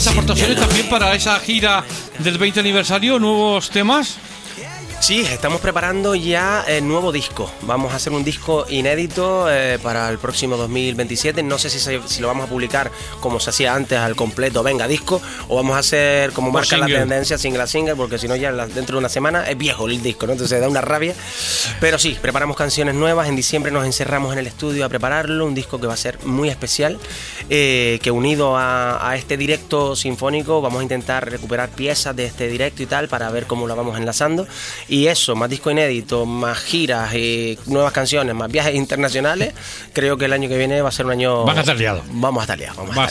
nuevas aportaciones también para esa gira del 20 aniversario, nuevos temas. Sí, estamos preparando ya el nuevo disco. Vamos a hacer un disco inédito para el próximo 2027. No sé si lo vamos a publicar como se hacía antes, al completo, venga, disco, o vamos a hacer como marca la tendencia, single a single, porque si no ya dentro de una semana es viejo el disco, ¿no? Entonces da una rabia. Pero sí, preparamos canciones nuevas. En diciembre nos encerramos en el estudio a prepararlo, un disco que va a ser muy especial, que unido a este directo sinfónico vamos a intentar recuperar piezas de este directo y tal, para ver cómo lo vamos enlazando. Y eso, más disco inédito, más giras, nuevas canciones, más viajes internacionales. Creo que el año que viene va a ser un año... Van a estar liados. Vamos a estar liados.